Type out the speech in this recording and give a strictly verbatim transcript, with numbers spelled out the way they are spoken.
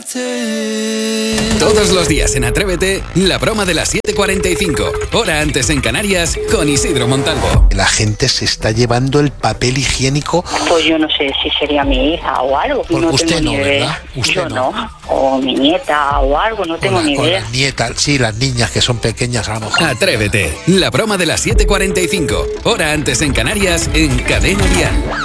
Todos los días en Atrévete, la broma de las siete cuarenta y cinco, hora antes en Canarias, con Isidro Montalvo. La gente se está llevando el papel higiénico. Pues yo no sé si sería mi hija o algo. Porque no usted tengo no, ni idea. ¿verdad? Usted yo no. no. O mi nieta o algo, no tengo Con la- ni con idea. las nietas, sí, las niñas que son pequeñas a lo mejor. Atrévete, la broma de las siete cuarenta y cinco, hora antes en Canarias, en Cadena Dial.